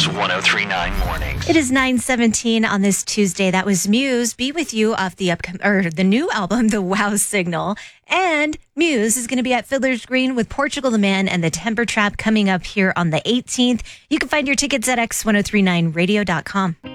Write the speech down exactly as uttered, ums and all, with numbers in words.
X ten thirty-nine Mornings. It is nine seventeen on this Tuesday. That was Muse, Be With You, off the upcoming or the new album, The Wow Signal. And Muse is going to be at Fiddler's Green with Portugal the Man and the Temper Trap coming up here on the eighteenth. You can find your tickets at X ten thirty-nine radio dot com.